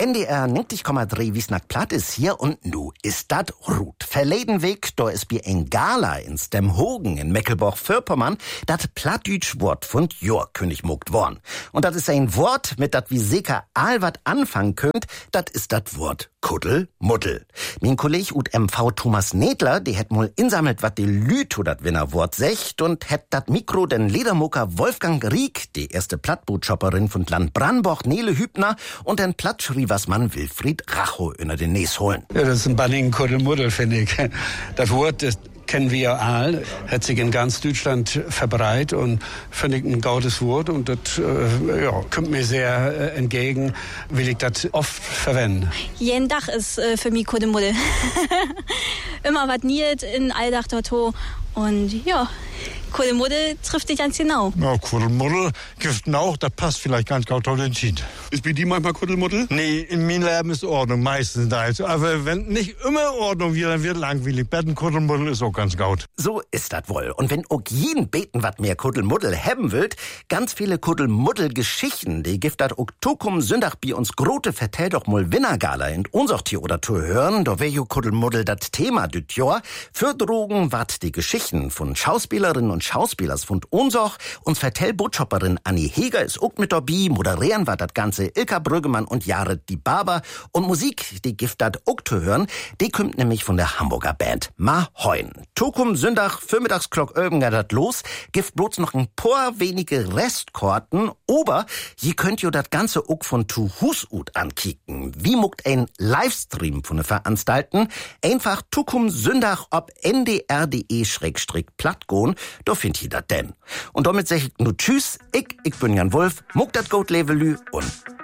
NDR 90,3 Wiesnack platt ist hier und nu ist dat Ruth. Verleden Weg, da ist bi ein Gala in Stemhogen in Mecklenburg-Vorpommern dat plattdütsch Wort von Jorkönig mogt worn. Und dat ist ein Wort, mit dat wie sicher all wat anfangen könnt, dat ist dat Wort Kuddelmuddel. Mein Kollege ut MV Thomas Nedler, die hätt mal insammelt, wat die Lüt to dat Winnerwort secht und hätt dat Mikro den Ledermucker Wolfgang Rieck, die erste Plattbootschopperin von Land Brandenburg, Nele Hübner und den Plattschrieversmann Wilfried Racho in den Nes holen. Ja, das ist ein bannigen Kuddelmuddel, finde ich. Das Wort, das kennen wir ja all, hat sich in ganz Deutschland verbreitet und finde ich ein gutes Wort und das kommt mir sehr entgegen, will ich das oft verwenden. Jeden Tag ist für mich Kuddelmuddel. Immer was niet in Alldach dort und ja, Kuddelmuddel trifft dich ganz genau. Ja, Kuddelmuddel gibt auch, das passt vielleicht ganz gut auf den Schied. Ist bei dir manchmal Kuddelmuddel? Nee, in meinem Leben ist Ordnung, meistens da. Aber wenn nicht immer Ordnung wird, dann wird langweilig. Betten Kuddelmuddel ist auch ganz gut. So ist dat wohl. Und wenn auch jeden beten wat mehr Kuddelmuddel haben wollt, ganz viele Kuddelmuddel-Geschichten, die gibt dat auch Tokum Sündach bi uns Grote vertellt doch mal Winnergala in unser Tier oder zu hören, da wär jo Kuddelmuddel dat Thema düt Jahr. Für Drogen wat die Geschichten von Schauspielerinnen und Schauspielers von uns Vertellbootschopperin Annie Heger ist auch mit dabei, moderieren war das Ganze Ilka Brüggemann und Jared die Barber und Musik, die gift dat auch zu hören, die kommt nämlich von der Hamburger Band Ma Heun. Tokum Sündach, Vormittagsklock Öbinger dat los, gift bloß noch ein paar wenige Restkorten, aber je könnt jo dat Ganze auch von Tu Husut ankicken. Wie muckt ein Livestream von der Veranstalten? Einfach Tokum Sündach ob ndr.de/plattgon, da findt ihr dat denn. Und damit sag ich nur tschüss, ich bin Jan Wulff, muckt dat Goat Levelü und